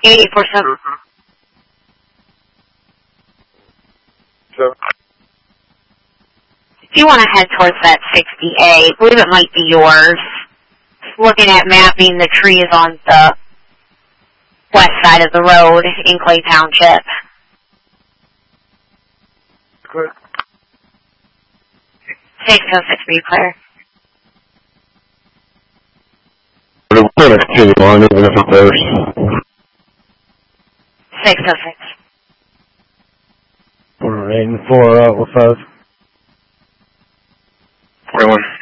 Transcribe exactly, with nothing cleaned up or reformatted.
eighty percent. So, if you want to head towards that sixty A, I believe it might be yours. Looking at mapping the trees on the west side of the road in Clay Township. good. six oh six, be clear. We're going to continue on, even if it's theirs. six oh six. We're aiming for, uh, what five? forty-one.